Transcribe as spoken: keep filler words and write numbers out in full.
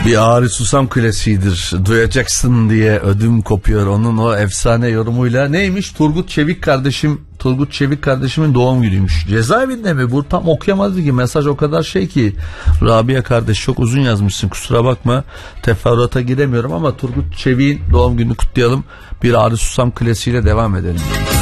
Bir Ağrı Susam klasiğidir. Duyacaksın diye ödüm kopuyor. Onun o efsane yorumuyla. Neymiş? Turgut Çevik kardeşim, Turgut Çevik kardeşimin doğum günüymüş. Cezaevinde mi? Bu tam okuyamadı ki. Mesaj o kadar şey ki. Rabia kardeş çok uzun yazmışsın. Kusura bakma. Teferruata giremiyorum ama Turgut Çevik'in doğum gününü kutlayalım. Bir Ağrı Susam klasiğiyle devam edelim.